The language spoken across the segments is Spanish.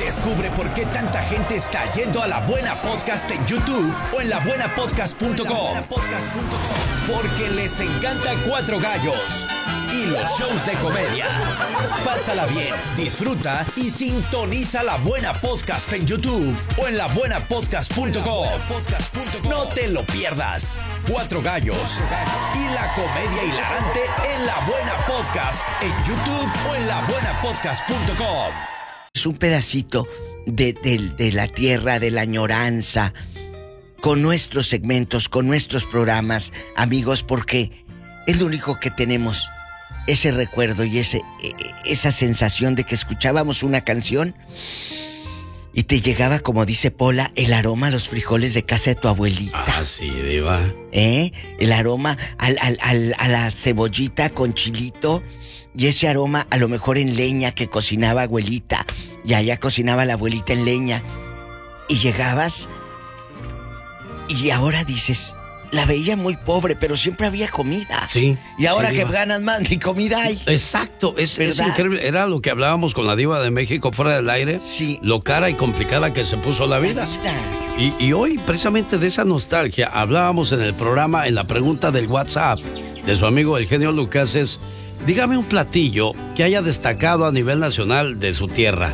Descubre por qué tanta gente está yendo a La Buena Podcast en YouTube o en labuenapodcast.com. Porque les encanta Cuatro Gallos y los shows de comedia. Pásala bien, disfruta y sintoniza La Buena Podcast en YouTube o en labuenapodcast.com. No te lo pierdas. Cuatro Gallos y la comedia hilarante en La Buena Podcast en YouTube o en labuenapodcast.com. Es un pedacito de la tierra, de la añoranza, con nuestros segmentos, con nuestros programas, amigos, porque es lo único que tenemos, ese recuerdo y esa sensación de que escuchábamos una canción y te llegaba, como dice Pola, el aroma a los frijoles de casa de tu abuelita. Ah, sí, diva. El aroma a la cebollita con chilito. Y ese aroma a lo mejor en leña que cocinaba abuelita. Y allá cocinaba la abuelita en leña. Y llegabas y ahora dices, la veía muy pobre, pero siempre había comida. Sí. Y ahora sí, que diva. ganas más, ni comida hay. Exacto, es increíble. Era lo que hablábamos con la diva de México fuera del aire. Sí. Lo cara y complicada que se puso la vida. Y hoy, precisamente de esa nostalgia, hablábamos en el programa, en la pregunta del WhatsApp de su amigo el genio Lucas, es: dígame un platillo que haya destacado a nivel nacional de su tierra.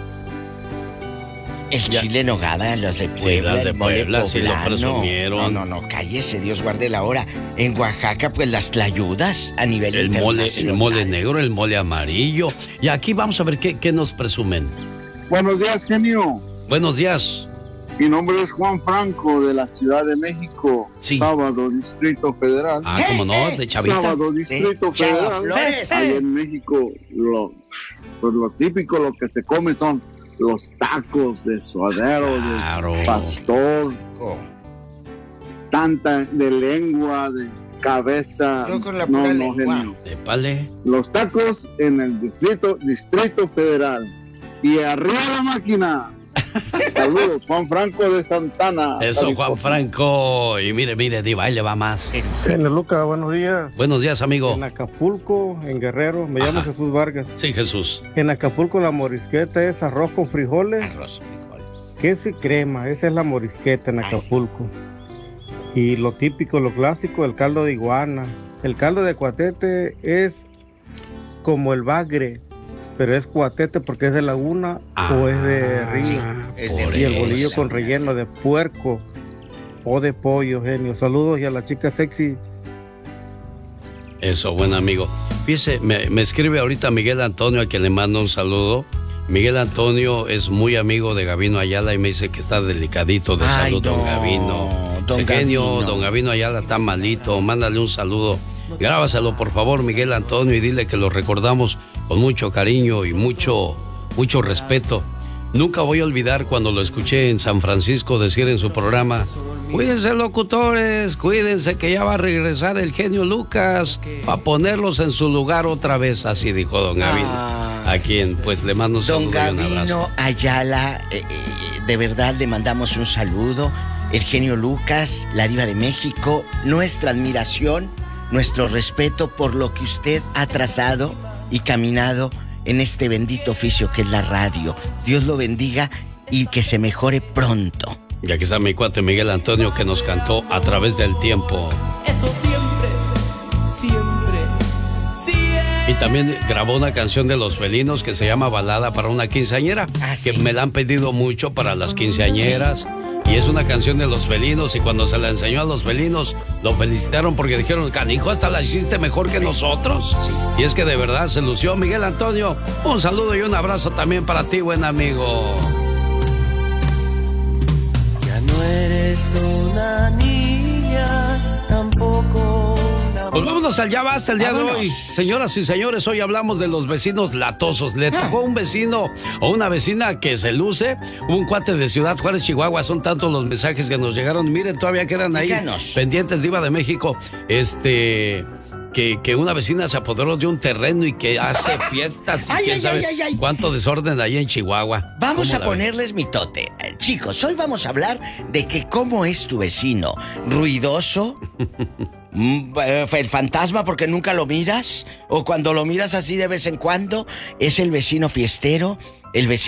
El chile en nogada, los de Puebla, Sí, las de el mole Puebla, sí lo poblano. presumieron. No, cállese, Dios guarde la hora. En Oaxaca, pues las tlayudas a nivel internacional. El mole negro, el mole amarillo. Y aquí vamos a ver qué nos presumen. Buenos días, genio. Buenos días. Mi nombre es Juan Franco, de la Ciudad de México. Sí. Sábado, Distrito Federal. Ah, ¿cómo no? De Chavita. Sábado, Distrito Federal. Flores. Ahí en México, lo típico, lo que se come son los tacos de suadero, Claro. de pastor, tanta de lengua, de cabeza. Yo con la pura lengua. genio. Épale. Los tacos en el Distrito Federal. Y arriba la máquina. Saludos, Juan Franco de Santana. Eso, California. Juan Franco. Y mire, diva, ahí le va más. Genio Lucas, buenos días. Buenos días, amigo. En Acapulco, en Guerrero, me llamo Ajá. Jesús Vargas. Sí, Jesús. En Acapulco la morisqueta es arroz con frijoles, Arroz, frijoles. queso y crema. Esa es la morisqueta en Acapulco. Y lo típico, lo clásico, el caldo de iguana. El caldo de cuatete es como el bagre, pero es cuatete porque es de laguna o es de río. Sí, es de por Y el río. bolillo con Sí. relleno de puerco o de pollo, genio. Saludos y a la chica sexy. Eso, buen amigo. Fíjese, me escribe ahorita Miguel Antonio, a quien le mando un saludo. Miguel Antonio es muy amigo de Gavino Ayala y me dice que está delicadito de Ay, salud, no, don Gavino. don Genio, Gavino. don Gavino Ayala está malito, mándale un saludo. Grábaselo, por favor, Miguel Antonio, y dile que lo recordamos con mucho cariño y mucho respeto. Nunca voy a olvidar cuando lo escuché en San Francisco decir en su programa: cuídense, locutores, cuídense que ya va a regresar el genio Lucas para ponerlos en su lugar otra vez. Así dijo don Gavino, a quien pues le mando un Don saludo y un abrazo. Gavino Ayala, de verdad le mandamos un saludo. El genio Lucas, la diva de México, nuestra admiración, nuestro respeto por lo que usted ha trazado y caminado en este bendito oficio que es la radio. Dios lo bendiga y que se mejore pronto. Y aquí está mi cuate Miguel Antonio, que nos cantó A Través del Tiempo. Eso siempre. Y también grabó una canción de Los Felinos que se llama Balada para una quinceañera, sí. que me la han pedido mucho para las quinceañeras. Y es una canción de Los Felinos, y cuando se la enseñó a Los Felinos, lo felicitaron porque dijeron: canijo, hasta la hiciste mejor que nosotros. Y es que de verdad se lució. Miguel Antonio, un saludo y un abrazo también para ti, buen amigo. Ya no eres una niña, tampoco una... Pues vámonos al Ya Basta el día de Vámonos. hoy. Señoras y señores, hoy hablamos de los vecinos latosos. Le tocó un vecino o una vecina que se luce, un cuate de Ciudad Juárez, Chihuahua. Son tantos los mensajes que nos llegaron. Miren, todavía quedan ahí Díganos. pendientes, diva de México. Que una vecina se apoderó de un terreno y que hace fiestas y Ay, quién ay, sabe ay, ay. cuánto desorden ahí en Chihuahua. Vamos ¿Cómo a la ven? ponerles mitote. Chicos, hoy vamos a hablar de que cómo es tu vecino. ¿Ruidoso? ¿El fantasma porque nunca lo miras? ¿O cuando lo miras así de vez en cuando? ¿Es el vecino fiestero? ¿El vecino